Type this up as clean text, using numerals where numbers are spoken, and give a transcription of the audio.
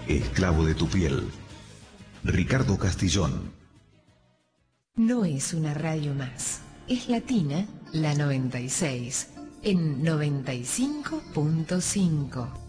esclavo de tu piel. Ricardo Castillón. No es una radio más. Es Latina, la 96, en 95.5.